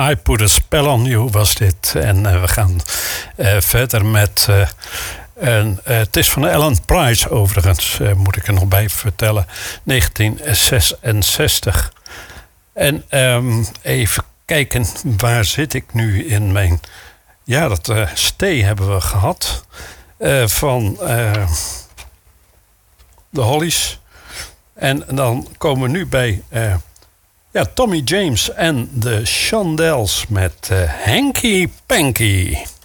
I Put a Spell on You was dit. En we gaan verder met... het is van Alan Price overigens, moet ik er nog bij vertellen. 1966. En even kijken, waar zit ik nu in mijn... Ja, dat Stay hebben we gehad. Van de Hollies. En dan komen we nu bij Tommy James en de Shondells met Hanky Panky.